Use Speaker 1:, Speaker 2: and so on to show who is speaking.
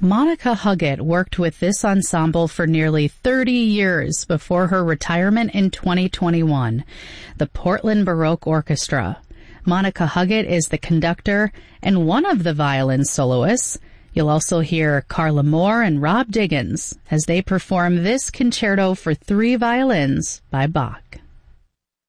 Speaker 1: Monica Huggett worked with this ensemble for nearly 30 years before her retirement in 2021, the Portland Baroque Orchestra. Monica Huggett is the conductor and one of the violin soloists. You'll also hear Carla Moore and Rob Diggins as they perform this concerto for 3 violins by Bach.